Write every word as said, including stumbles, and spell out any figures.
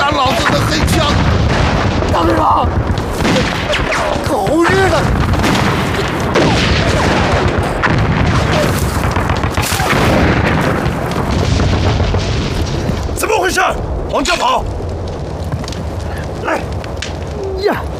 拿老子的黑枪！ 大队长，狗日的！ 怎么回事？往这跑！来！ 呀！